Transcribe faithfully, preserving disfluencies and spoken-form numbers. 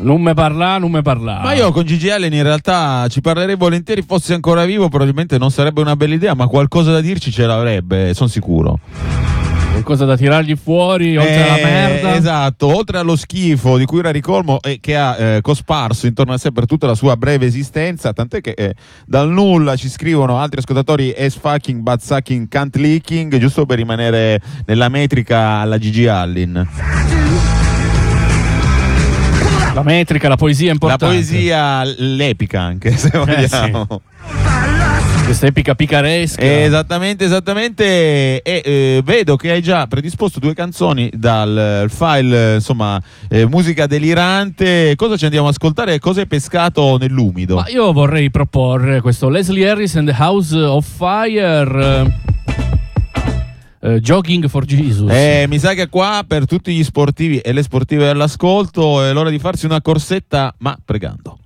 Non me parla, non me parla. Ma io con Gigi Allen in realtà ci parlerei volentieri, fosse ancora vivo probabilmente non sarebbe una bella idea, ma qualcosa da dirci ce l'avrebbe, sono sicuro. Qualcosa da tirargli fuori, oltre eh, alla merda. Esatto, oltre allo schifo di cui era ricolmo e che ha eh, cosparso intorno a sé per tutta la sua breve esistenza, tant'è che eh, dal nulla ci scrivono altri ascoltatori as fucking butt sucking cunt leaking, giusto per rimanere nella metrica alla Gigi Allin. La metrica, la poesia è importante. La poesia, l'epica anche, se vogliamo. Eh, sì. Questa epica picaresca. Esattamente, esattamente. E eh, vedo che hai già predisposto due canzoni dal file, insomma, eh, musica delirante. Cosa ci andiamo a ascoltare e cosa hai pescato nell'umido? Ma io vorrei proporre questo Leslie Harris and the House of Fire. Uh, Jogging for Jesus. Eh, mi sa che qua per tutti gli sportivi e le sportive all'ascolto è l'ora di farsi una corsetta, ma pregando.